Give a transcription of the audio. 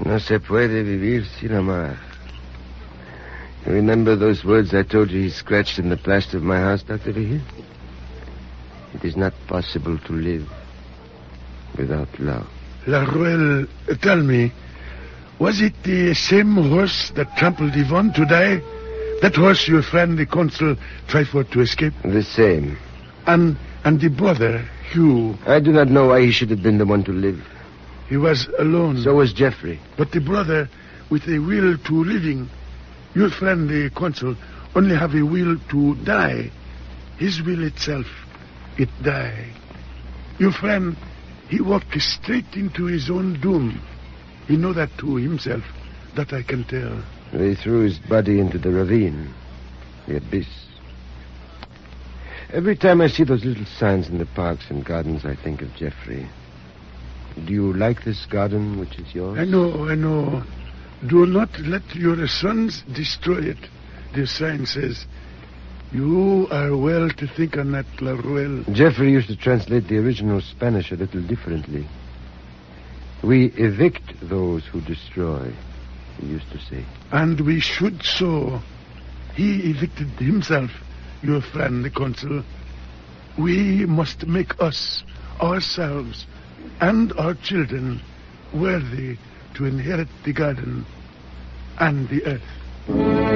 No se puede vivir sin amar. You remember those words I told you he scratched in the plaster of my house, Dr. Vigil? It is not possible to live without love. Laruelle, tell me, was it the same horse that trampled Yvonne to die? That horse your friend, the consul, tried for to escape? The same. And the brother, Hugh? I do not know why he should have been the one to live. He was alone. So was Jeffrey. But the brother, with a will to living, your friend, the consul, only have a will to die. His will itself, it die. Your friend, he walked straight into his own doom. He know that to himself. That I can tell. They threw his body into the ravine, the abyss. Every time I see those little signs in the parks and gardens, I think of Jeffrey. Do you like this garden, which is yours? I know. Do not let your sons destroy it. The sign says, you are well to think on that, Laruelle. Jeffrey used to translate the original Spanish a little differently. We evict those who destroy, he used to say. And we should so. He evicted himself, your friend, the consul. We must make us, ourselves, and our children worthy to inherit the garden and the earth.